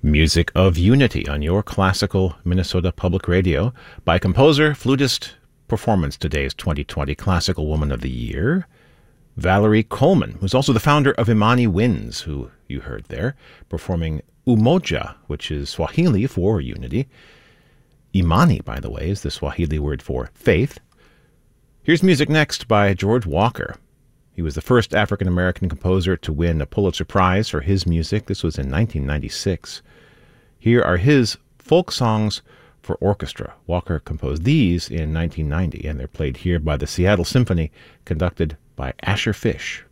Music of Unity on your classical Minnesota Public Radio by composer, flutist, performance today's 2020 Classical Woman of the Year, Valerie Coleman, who's also the founder of Imani Winds, who you heard there, performing Umoja, which is Swahili for unity. Imani, by the way, is the Swahili word for faith. Here's music next by George Walker. He was the first African-American composer to win a Pulitzer Prize for his music. This was in 1996. Here are his folk songs for orchestra. Walker composed these in 1990, and they're played here by the Seattle Symphony, conducted by Asher Fish.